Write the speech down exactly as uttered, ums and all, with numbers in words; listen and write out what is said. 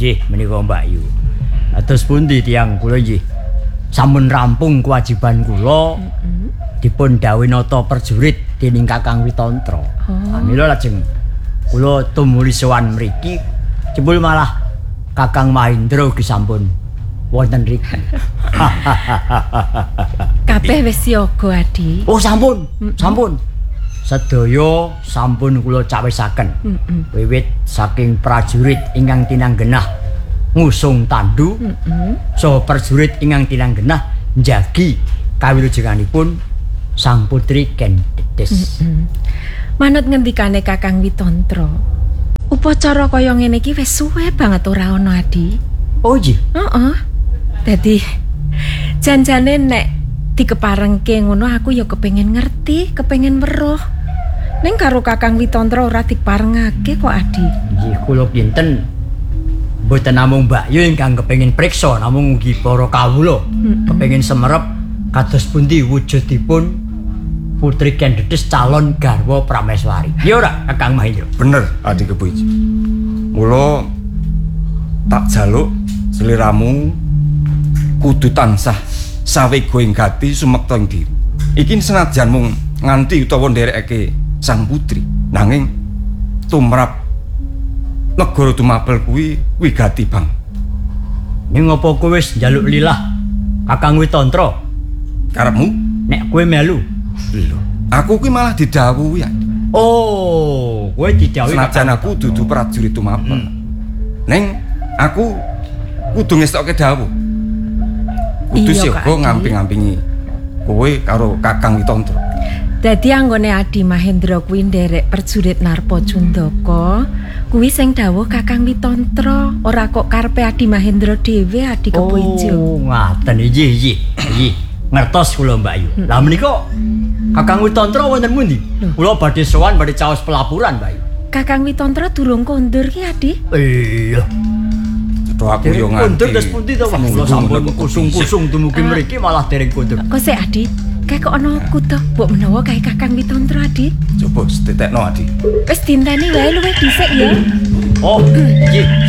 Nggih, menika Mbak Yu. Atus pundi tiyang kula nggih. Sampun rampung kewajiban kula. Mm-hmm. Dipun dawuh nata prajurit dening Kakang Witantra. Oh. Mila lajeng kula tumuli sowan mriki, jebul malah Kakang Mahendra ugi sampun wonten riki. Kabeh wis siaga, Adi. Oh, sampun. Mm-mm. Sampun. Sedaya sampun kula cawisaken. Mm-mm. Wiwit saking prajurit ingkang tinanggenah ngusung tandu, mm-mm. saha prajurit ingkang tinanggenah njagi kawilujenganipun sang putri Ken Dedes. Mm-mm. Manut ngendikane Kakang Witantra, upacara kaya ngene iki wis suwe banget ora ana, Adi. Oh iya? Heeh. Dadi janjane nek dikeparengke ngono aku ya kepengin ngerti, kepengin weruh. Ning karo Kakang Witantra ora diparengake kok, Adi. Nggih, kula kinten mboten namung Mbak Yu ingkang kepengin priksa, namung ugi para kawula mm-hmm. kepengin semerep kados pundi wujudipun Putri Ken Dedes calon garwa Prameswari. Ya ora, Kakang Mahendra? Bener, Adi Kepuiji. Mula tak jaluk sliramu kudu tansah sawega ing gati sumekta ing diri. Iki senajan mung nganti utawa nderekake sang putri, nanging tumrap negara tumapel kuwi wigati bang. Ning apa kowe wis njaluk lilah Kakang Witantra? Karepmu nek kowe melu. Lho, aku kuwi malah didhawuhi. Oh, kowe didhawuhi senajan aku dudu prajurit tumapel. Hmm. Ning aku kudu ngestokke dawuh. Kudu siaga ngamping-ngampingi kowe karo Kakang Witantra. Dadi anggone Adi Mahendra kuwi nderek prajurit Narpa Cundaka, kuwi sing dawuh Kakang Witantra, ora kok karepe Adi Mahendra dhewe, Adi Kepuiji. Oh, ngaten iki iki. Iki ngertos kula Mbak Yu. Hmm. Lah menika Kakang Witantra wonten pundi? Kula badhe sowan badhe caos pelaburan, Mbak Yu. Kakang Witantra durung kondur ki, Adi? Iya. Aku yo nganti. Kondur des pundi to, kula sampun kusung-kusung dumugi mriki malah dereng kondur. Kok sik, Adi? Kayak kok ana kuda mbok menawa kae Kakang Witantra, Adi? Coba setetekno, Adi. Wis dinteni wae luwih dhisik ya. Oh, nggih.